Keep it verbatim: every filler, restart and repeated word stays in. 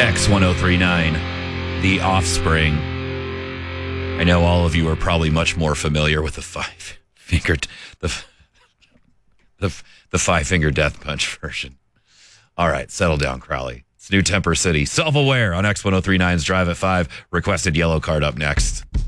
X ten thirty-nine, The Offspring. I know all of you are probably much more familiar with the five finger, the, the, the five finger death punch version. All right, settle down, Crowley. It's New Temper City. Self-Aware on X ten thirty-nine's Drive at five. Requested yellow card up next.